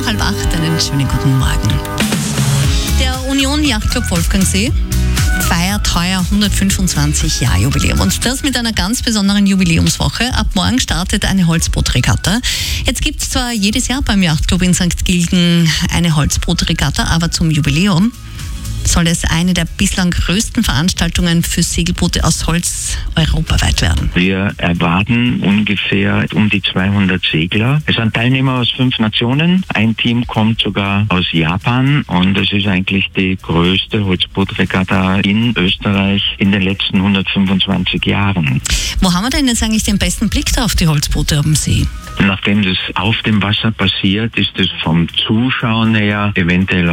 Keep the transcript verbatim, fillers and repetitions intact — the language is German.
nach halb acht, einen schönen guten Morgen. Der Union Yachtclub Wolfgangsee feiert heuer hundertfünfundzwanzig Jahre Jubiläum. Und das mit einer ganz besonderen Jubiläumswoche. Ab morgen startet eine Holzbootregatta. Jetzt gibt es zwar jedes Jahr beim Yachtclub in Sankt Gilgen eine Holzbootregatta, aber zum Jubiläum soll es eine der bislang größten Veranstaltungen für Segelboote aus Holz europaweit werden. Wir erwarten ungefähr um die zweihundert Segler. Es sind Teilnehmer aus fünf Nationen. Ein Team kommt sogar aus Japan und es ist eigentlich die größte Holzbootregatta in Österreich in den letzten hundertfünfundzwanzig Jahren. Wo haben wir denn jetzt eigentlich den besten Blick da auf die Holzboote am See? Nachdem das auf dem Wasser passiert, ist es vom Zuschauen her eventuell